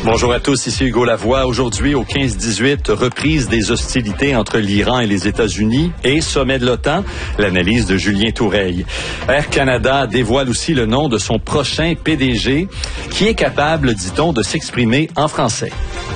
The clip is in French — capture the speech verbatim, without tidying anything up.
Bonjour à tous, ici Hugo Lavoie. Aujourd'hui, au quinze dix-huit, reprise des hostilités entre l'Iran et les États-Unis et sommet de l'OTAN, l'analyse de Julien Toureille. Air Canada dévoile aussi le nom de son prochain P D G, qui est capable, dit-on, de s'exprimer en français.